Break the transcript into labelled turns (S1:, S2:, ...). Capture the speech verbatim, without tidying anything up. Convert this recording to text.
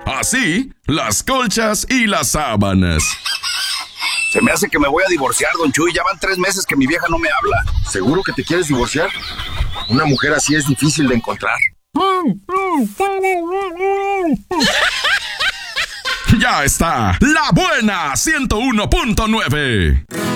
S1: Así, las colchas y las sábanas.
S2: Se me hace que me voy a divorciar, don Chuy. Ya van tres meses que mi vieja no me habla.
S3: ¿Seguro que te quieres divorciar? Una mujer así es difícil de encontrar.
S1: Ya está, La Buena ciento uno punto nueve.